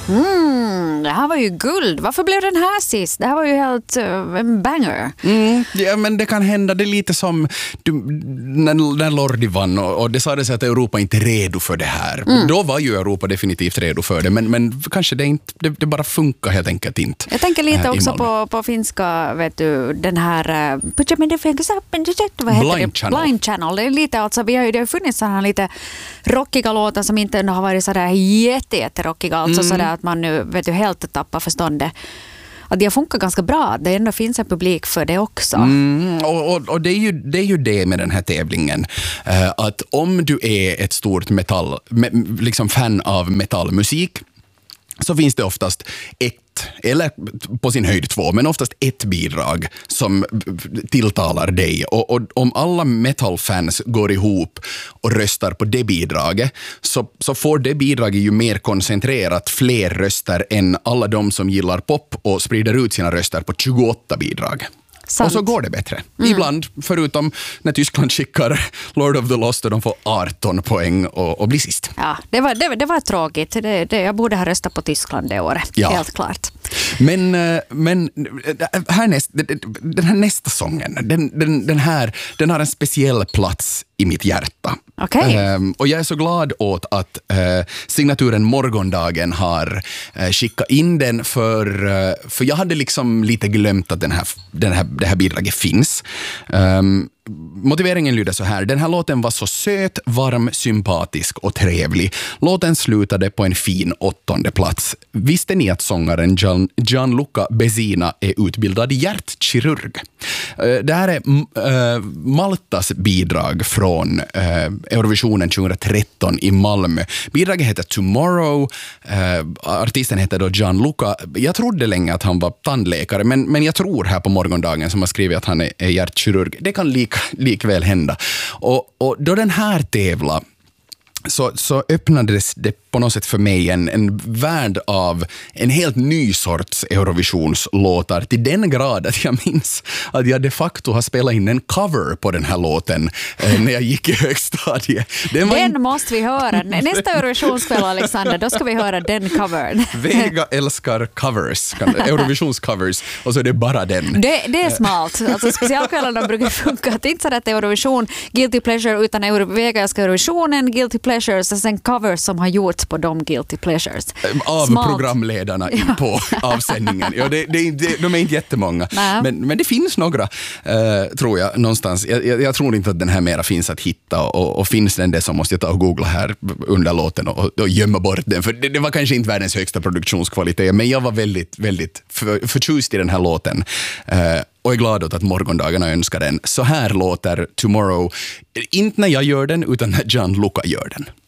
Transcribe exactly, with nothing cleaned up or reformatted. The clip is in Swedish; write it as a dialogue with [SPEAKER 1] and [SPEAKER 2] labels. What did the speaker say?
[SPEAKER 1] Mm, det här var ju guld. Varför blev den här sist? Det här var ju helt uh, en banger.
[SPEAKER 2] Mm, ja, men det kan hända. Det är lite som du, när, när Lordi vann och, och det sades att Europa inte är redo för det här. Mm. Då var ju Europa definitivt redo för det. Men, men kanske det, inte, det, det bara funkar helt enkelt inte.
[SPEAKER 1] Jag tänker lite också på, på finska, vet du, den här uh,
[SPEAKER 2] Blind Channel.
[SPEAKER 1] Blind Channel. Det är lite, alltså, vi har ju det har funnits sådana lite rockiga låtar som inte har varit sådär jätte, jätte rockiga. Alltså mm. sådär att man nu, vet du, helt tappar förståndet. Att det funkar ganska bra. Det ändå finns en publik för det också.
[SPEAKER 2] Mm, och och, och det, är ju, det är ju det med den här tävlingen. Uh, att om du är ett stort metall, me, liksom fan av metallmusik, så finns det oftast ett, eller på sin höjd två, men oftast ett bidrag som tilltalar dig. Och, och om alla metalfans går ihop och röstar på det bidraget, så, så får det bidraget ju mer koncentrerat fler röster än alla de som gillar pop och sprider ut sina röster på tjugoåtta bidrag. Sant. Och så går det bättre. Mm. Ibland, förutom när Tyskland skickar Lord of the Lost och de får arton poäng och, och blir sist.
[SPEAKER 1] Ja, det var, det, det var tråkigt. Det, det, jag borde ha röstat på Tyskland det året, ja. Helt klart.
[SPEAKER 2] Men, men här näst, den här nästa sången, den, den, den, här, den har en speciell plats i mitt hjärta.
[SPEAKER 1] Okay.
[SPEAKER 2] Um, och jag är så glad åt att uh, signaturen Morgondagen har uh, skickat in den för, uh, för jag hade liksom lite glömt att den här, den här, det här bidraget finns. Um, Motiveringen lyder så här: den här låten var så söt, varm, sympatisk och trevlig. Låten slutade på en fin åttonde plats. Visste ni att sångaren Gian, Gianluca Besina är utbildad hjärtkirurg? Det här är äh, Maltas bidrag från äh, Eurovisionen tjugohundratretton i Malmö. Bidraget heter Tomorrow. Äh, artisten heter då Gianluca. Jag trodde länge att han var tandläkare, men, men jag tror här på Morgondagen som har skrivit att han är, är hjärtkirurg. Det kan lika likväl hända. Och, och då den här tävlar så, så öppnades det på något sätt för mig en, en värld av en helt ny sorts Eurovisionslåtar till den grad att jag minns att jag de facto har spelat in en cover på den här låten eh, när jag gick i högstadiet. Den,
[SPEAKER 1] den
[SPEAKER 2] in...
[SPEAKER 1] måste vi höra. Nästa Eurovisionskväll, Alexander, då ska vi höra den covern.
[SPEAKER 2] Vega älskar covers, Eurovisionscovers, och så är det bara den.
[SPEAKER 1] Det, det är smalt. Alltså, specialkvällarna brukar funka. Det är inte så att Eurovision, Guilty Pleasure, utan Euro, Vega älskar Eurovisionen, Guilty Pleasures och sen covers som har gjorts på de Guilty Pleasures.
[SPEAKER 2] Av
[SPEAKER 1] Smalt.
[SPEAKER 2] Programledarna ja. På avsändningen. Ja, det, det, det, de är inte jättemånga. Men, men det finns några, uh, tror jag, någonstans. Jag, jag, jag tror inte att den här mera finns att hitta, och, och finns den det så måste jag ta och googla här under låten och, och gömma bort den. För det, det var kanske inte världens högsta produktionskvalitet, men jag var väldigt, väldigt för, förtjust i den här låten. Uh, och är glad åt att Morgondagarna önskar den. Så här låter Tomorrow, inte när jag gör den, utan när Gianluca gör den.